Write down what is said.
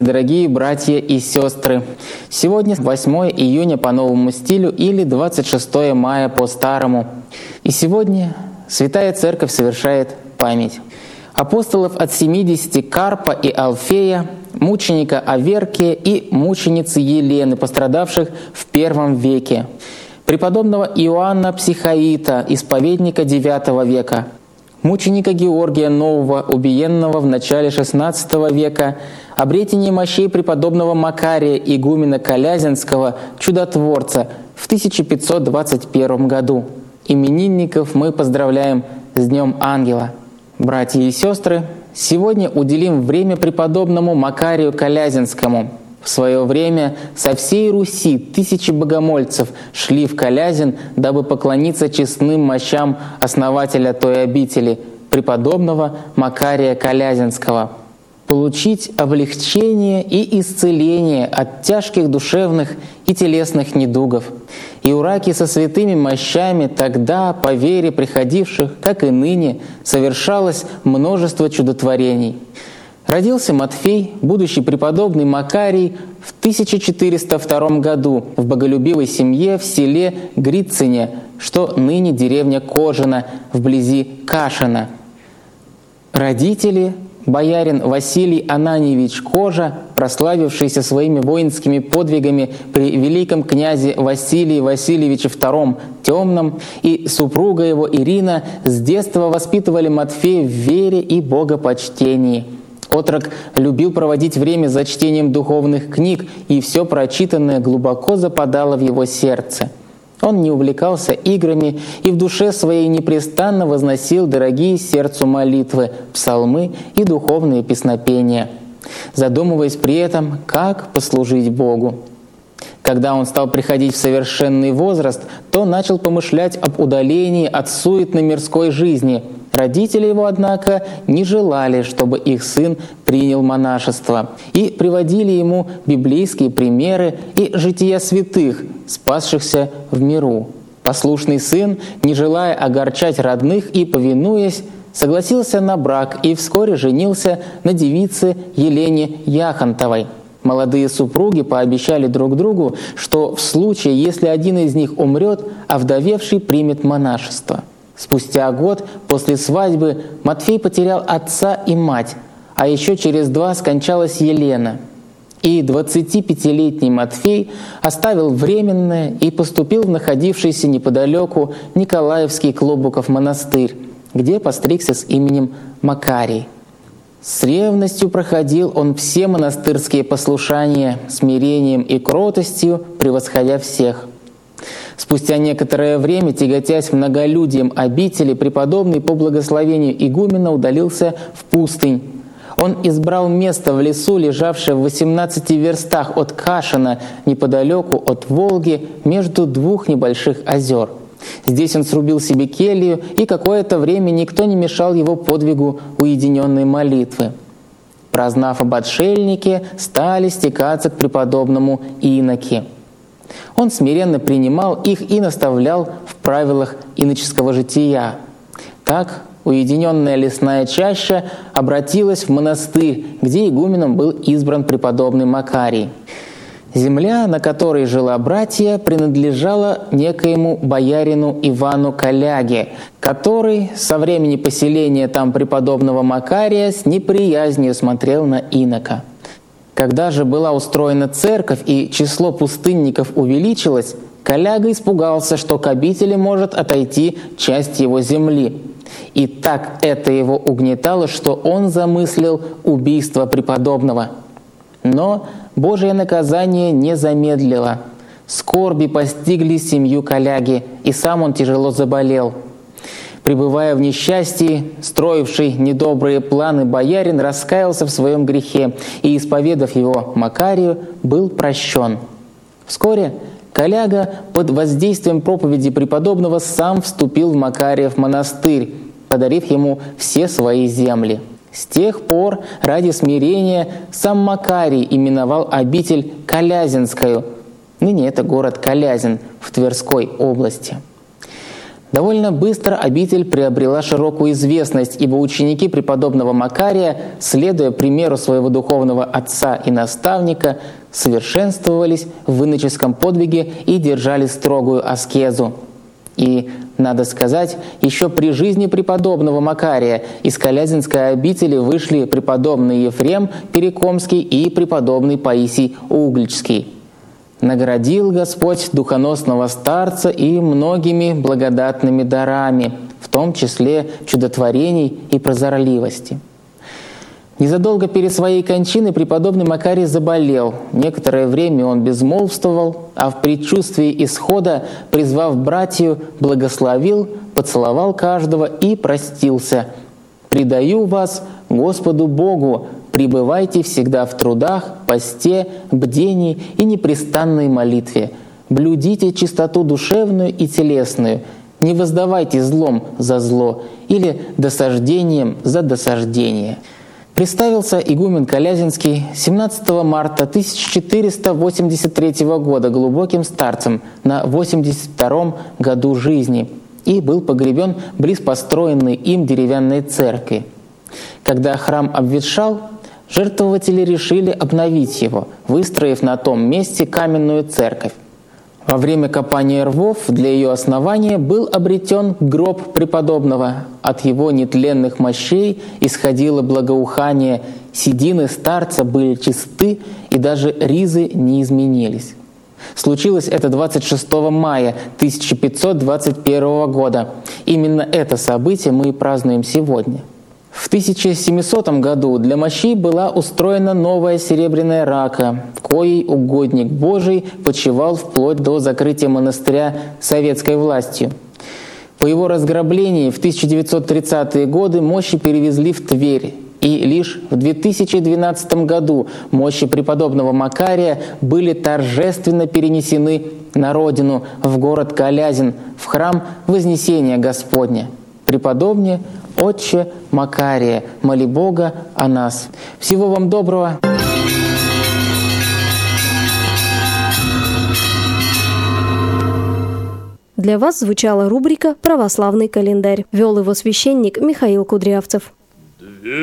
Дорогие братья и сестры, сегодня 8 июня по новому стилю или 26 мая по старому. И сегодня Святая Церковь совершает память апостолов от 70 Карпа и Алфея, мученика Аверкия и мученицы Елены, пострадавших в I веке, преподобного Иоанна Психаита, исповедника IX века, мученика Георгия Нового, убиенного в начале XVI века, обретение мощей преподобного Макария, игумена Колязинского, чудотворца в 1521 году. Именинников мы поздравляем с Днем Ангела. Братья и сестры, сегодня уделим время преподобному Макарию Колязинскому. В свое время со всей Руси тысячи богомольцев шли в Колязин, дабы поклониться честным мощам основателя той обители, преподобного Макария Колязинского, получить облегчение и исцеление от тяжких душевных и телесных недугов. И у раки со святыми мощами тогда, по вере приходивших, как и ныне, совершалось множество чудотворений. Родился Матфей, будущий преподобный Макарий, в 1402 году в боголюбивой семье в селе Грицыне, что ныне деревня Кожина, вблизи Кашина. Родители — боярин Василий Ананьевич Кожа, прославившийся своими воинскими подвигами при великом князе Василии Васильевиче II Темном, и супруга его Ирина с детства воспитывали Матфея в вере и богопочтении. Отрок любил проводить время за чтением духовных книг, и все прочитанное глубоко западало в его сердце. Он не увлекался играми и в душе своей непрестанно возносил дорогие сердцу молитвы, псалмы и духовные песнопения, задумываясь при этом, как послужить Богу. Когда он стал приходить в совершенный возраст, то начал помышлять об удалении от суетной мирской жизни. Родители его, однако, не желали, чтобы их сын принял монашество, и приводили ему библейские примеры и жития святых, спасшихся в миру. Послушный сын, не желая огорчать родных и повинуясь, согласился на брак и вскоре женился на девице Елене Яхонтовой. Молодые супруги пообещали друг другу, что в случае, если один из них умрет, овдовевший примет монашество. Спустя год после свадьбы Матфей потерял отца и мать, а еще через 2 скончалась Елена. И 25-летний Матфей оставил временное и поступил в находившийся неподалеку Николаевский Клобуков монастырь, где постригся с именем Макарий. С ревностью проходил он все монастырские послушания, смирением и кротостью превосходя всех. Спустя некоторое время, тяготясь многолюдием обители, преподобный по благословению игумена удалился в пустынь. Он избрал место в лесу, лежавшее в 18 верстах от Кашина, неподалеку от Волги, между 2 небольших озер. Здесь он срубил себе келью, и какое-то время никто не мешал его подвигу уединенной молитвы. Прознав об отшельнике, стали стекаться к преподобному иноки. Он смиренно принимал их и наставлял в правилах иноческого жития. Так уединенная лесная чаща обратилась в монастырь, где игуменом был избран преподобный Макарий. Земля, на которой жила братья, принадлежала некоему боярину Ивану Коляге, который со времени поселения там преподобного Макария с неприязнью смотрел на инока. Когда же была устроена церковь и число пустынников увеличилось, Коляга испугался, что к обители может отойти часть его земли. И так это его угнетало, что он замыслил убийство преподобного. Но Божие наказание не замедлило. Скорби постигли семью Коляги, и сам он тяжело заболел. Пребывая в несчастье, строивший недобрые планы боярин раскаялся в своем грехе и, исповедав его Макарию, был прощен. Вскоре Коляга под воздействием проповеди преподобного сам вступил в Макариев монастырь, подарив ему все свои земли. С тех пор ради смирения сам Макарий именовал обитель Колязинскую. Ныне это город Колязин в Тверской области. Довольно быстро обитель приобрела широкую известность, ибо ученики преподобного Макария, следуя примеру своего духовного отца и наставника, совершенствовались в иноческом подвиге и держали строгую аскезу. И, надо сказать, еще при жизни преподобного Макария из Колязинской обители вышли преподобный Ефрем Перекомский и преподобный Паисий Угличский. Наградил Господь духоносного старца и многими благодатными дарами, в том числе чудотворений и прозорливости. Незадолго перед своей кончиной преподобный Макарий заболел. Некоторое время он безмолвствовал, а в предчувствии исхода, призвав братью, благословил, поцеловал каждого и простился. «Предаю вас Господу Богу, пребывайте всегда в трудах, посте, бдении и непрестанной молитве. Блюдите чистоту душевную и телесную, не воздавайте злом за зло или досаждением за досаждение». Представился игумен Колязинский 17 марта 1483 года глубоким старцем на 82 году жизни и был погребен близ построенной им деревянной церкви. Когда храм обветшал, жертвователи решили обновить его, выстроив на том месте каменную церковь. Во время копания рвов для ее основания был обретен гроб преподобного. От его нетленных мощей исходило благоухание, седины старца были чисты, и даже ризы не изменились. Случилось это 26 мая 1521 года. Именно это событие мы и празднуем сегодня. В 1700 году для мощей была устроена новая серебряная рака, коей угодник Божий почивал вплоть до закрытия монастыря советской властью. По его разграблении в 1930-е годы мощи перевезли в Тверь, и лишь в 2012 году мощи преподобного Макария были торжественно перенесены на родину, в город Колязин, в храм Вознесения Господня. Преподобне, Отче Макария, моли Бога о нас. Всего вам доброго! Для вас звучала рубрика «Православный календарь». Вел его священник Михаил Кудрявцев.